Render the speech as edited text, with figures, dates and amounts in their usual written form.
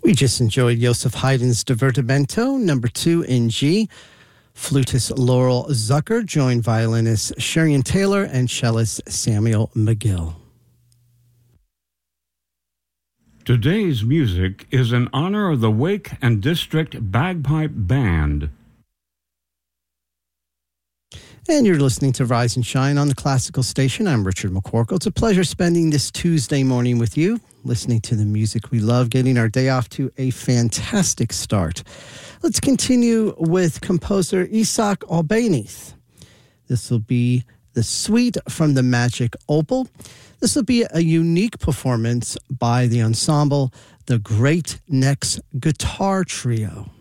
We just enjoyed Joseph Haydn's Divertimento, number 2 in G. Flutist Laurel Zucker joined violinist Sherian Taylor and cellist Samuel McGill. Today's music is in honor of the Wake and District Bagpipe Band. And you're listening to Rise and Shine on the Classical Station. I'm Richard McCorkle. It's a pleasure spending this Tuesday morning with you, listening to the music we love, getting our day off to a fantastic start. Let's continue with composer Isaac Albéniz. This will be the Suite from the Magic Opal. This will be a unique performance by the ensemble, the Great Necks Guitar Trio.